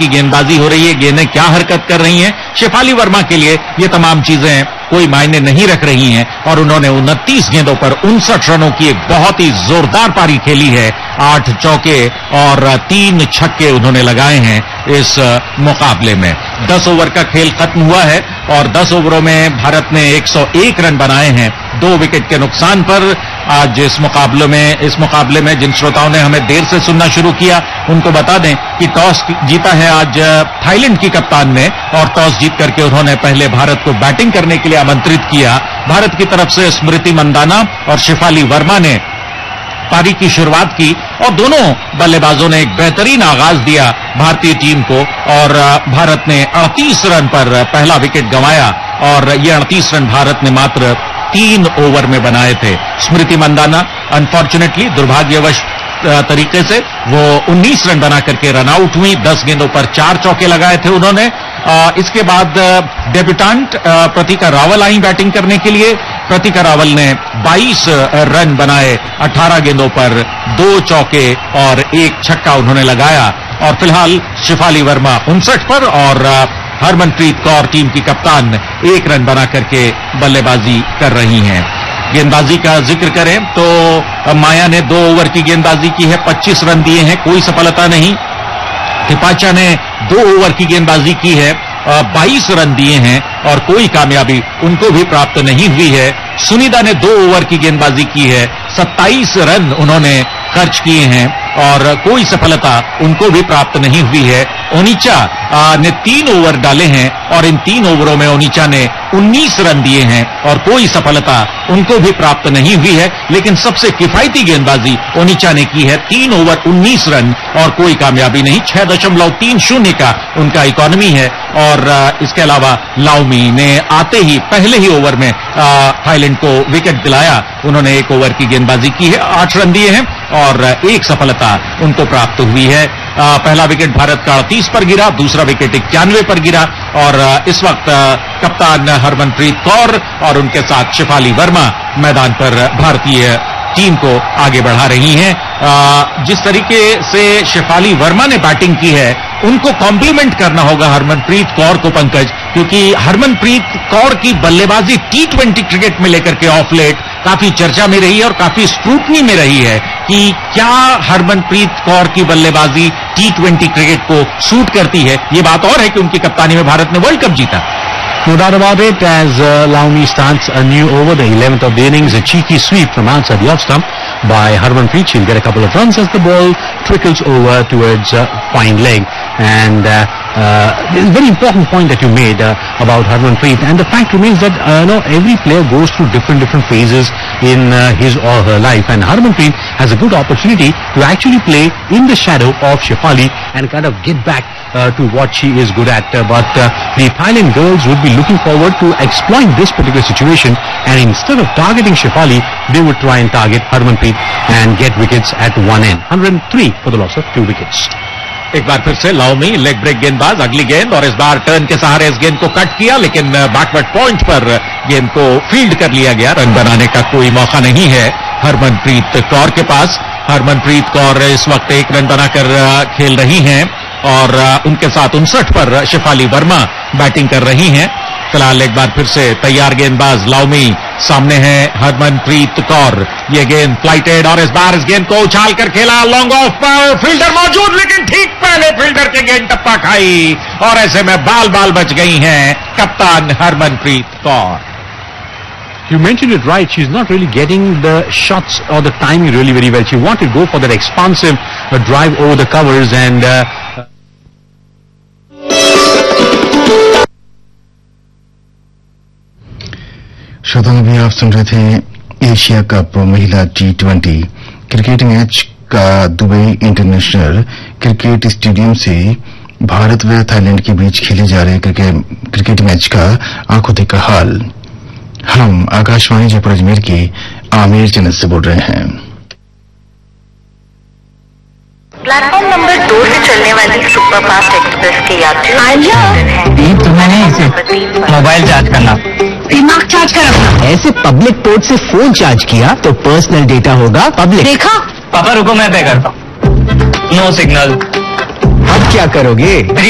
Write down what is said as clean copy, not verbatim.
की गेंदबाजी हो रही है, गेंदें क्या हरकत कर रही हैं, शेफाली वर्मा के लिए ये तमाम चीजें कोई मायने नहीं रख रही हैं और उन्होंने 29 गेंदों पर 59 रनों की एक बहुत ही जोरदार पारी खेली है। 8 चौके और 3 छक्के उन्होंने लगाए हैं इस मुकाबले में। 10 ओवर का खेल खत्म हुआ है और 10 ओवरों में भारत ने 101 रन बनाए हैं 2 विकेट के नुकसान पर। आज इस मुकाबले में जिन श्रोताओं ने हमें देर से सुनना शुरू किया उनको बता दें कि टॉस जीता है आज थाईलैंड की कप्तान ने और टॉस जीत करके उन्होंने पहले भारत को बैटिंग करने के लिए आमंत्रित किया। भारत की तरफ से स्मृति मंदाना और शेफाली वर्मा ने पारी की शुरुआत की और दोनों बल्लेबाजों ने एक बेहतरीन आगाज दिया भारतीय टीम को और भारत ने 38 रन पर पहला विकेट गंवाया और ये 38 रन भारत ने मात्र 3 ओवर में बनाए थे। स्मृति मंदाना अनफॉर्चुनेटली दुर्भाग्यवश तरीके से वो 19 रन बना करके रन आउट हुई। 10 गेंदों पर 4 चौके लगाए थे उन्होंने। इसके बाद डेब्यूटेंट प्रतिका रावल आई बैटिंग करने के लिए। प्रतिका रावल ने 22 रन बनाए 18 गेंदों पर 2 चौके और 1 छक्का उन्होंने लगाया और फिलहाल शेफाली वर्मा 59 पर और हरमनप्रीत कौर टीम की कप्तान 1 रन बना करके बल्लेबाजी कर रही हैं। गेंदबाजी का जिक्र करें तो माया ने 2 ओवर की गेंदबाजी की है, 25 रन दिए हैं, कोई सफलता नहीं। थिपाचा ने 2 ओवर की गेंदबाजी की है, 22 रन दिए हैं और कोई कामयाबी उनको भी प्राप्त नहीं हुई है। सुनीदा ने 2 ओवर की गेंदबाजी की है, 27 रन उन्होंने खर्च किए हैं और कोई सफलता उनको भी प्राप्त नहीं हुई है। ओनीचा ने 3 ओवर डाले हैं और इन 3 ओवरों में ओनीचा ने 19 रन दिए हैं और कोई सफलता उनको भी प्राप्त नहीं हुई है। लेकिन सबसे किफायती गेंदबाजी ओनीचा ने की है, 3 ओवर 19 रन और कोई कामयाबी नहीं। 6.30 का उनका इकोनॉमी है और इसके अलावा लाओमी ने आते ही पहले ही ओवर में थाईलैंड को विकेट दिलाया। उन्होंने 1 ओवर की गेंदबाजी की है, 8 रन दिए हैं और 1 सफलता उनको प्राप्त हुई है। पहला विकेट भारत का 38 पर गिरा, दूसरा विकेट 91 पर गिरा और इस वक्त कप्तान हरमनप्रीत कौर और उनके साथ शेफाली वर्मा मैदान पर भारतीय टीम को आगे बढ़ा रही हैं। जिस तरीके से शेफाली वर्मा ने बैटिंग की है उनको कॉम्प्लीमेंट करना होगा हरमनप्रीत कौर को पंकज, क्योंकि हरमनप्रीत कौर की बल्लेबाजी T20 क्रिकेट में लेकर के ऑफ लेट काफी चर्चा में रही है और काफी स्क्रूटनी में रही है कि क्या हरमनप्रीत कौर की बल्लेबाजी T20 क्रिकेट को सूट करती है। ये बात और है कि उनकी कप्तानी में भारत ने वर्ल्ड कप जीता। No doubt about it, as Laumi starts a new over, the 11th of the innings, a cheeky sweep from outside the off stump by Harmanpreet. She'll get a couple of runs as the ball trickles over towards fine leg. And there's a very important point that you made about Harmanpreet, and the fact remains that every player goes through different phases in his or her life, and Harmanpreet has a good opportunity to actually play in the shadow of Shefali and kind of get back to what she is good at. But the Thailand girls would be looking forward to exploit this particular situation, and instead of targeting Shefali, they would try and target Harmanpreet and get wickets at one end. 103 for the loss of 2 wickets. एक बार फिर से लाओमी leg break गेंदबाज, अगली गेंद और इस बार turn के सहारे इस गेंद को कट किया, लेकिन बैकवर्ड पॉइंट पर गेंद को फील्ड कर लिया गया। रन बनाने का कोई मौका नहीं है हरमनप्रीत कौर के पास। हरमनप्रीत कौर इस वक्त 1 रन बनाकर खेल रही हैं और उनके साथ 59 पर शेफाली वर्मा बैटिंग कर रही हैं। फिलहाल एक बार फिर से तैयार गेंदबाज लाओमी, सामने है हरमनप्रीत कौर। ये गेंद फ्लाइटेड और इस बार इस गेंद को उछाल कर खेला, लॉन्ग ऑफ पर फील्डर मौजूद, लेकिन ठीक पहले फील्डर के गेंद टप्पा खाई और ऐसे में बाल बच गई हैं कप्तान Harmanpreet Kaur. You mentioned it right. She's not really getting the shots or the timing really very well. She wanted to go for that expansive drive over the covers and श्रोताओं भी आप सुन रहे थे एशिया कप महिला T20 क्रिकेट मैच का Dubai international cricket stadium से भारत व Thailand के बीच खेले जा रहे क्रिकेट मैच का आंखों देखा हाल। हम आकाशवाणी जयपुर अजमेर के आमिर चैनल से बोल रहे हैं। प्लेटफॉर्म नंबर 2 से चलने वाली सुपरफास्ट एक्सप्रेस के यात्री तुम्हें इसे मोबाइल चार्ज करना, दिमाग चार्ज कर रखना। ऐसे पब्लिक पोर्ट से फोन चार्ज किया तो पर्सनल डेटा होगा पब्लिक। देखा? पापा रुको मैं पे करता हूँ। No signal. अब क्या करोगे?